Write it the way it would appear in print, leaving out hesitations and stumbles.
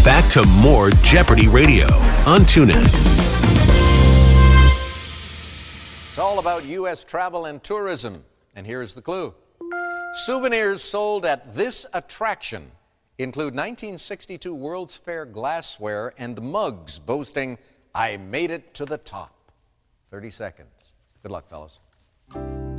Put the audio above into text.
Back to more Jeopardy Radio on TuneIn. It's all about U.S. travel and tourism. And here's the clue. Souvenirs sold at this attraction include 1962 World's Fair glassware and mugs boasting, "I made it to the top." 30 seconds. Good luck, fellas.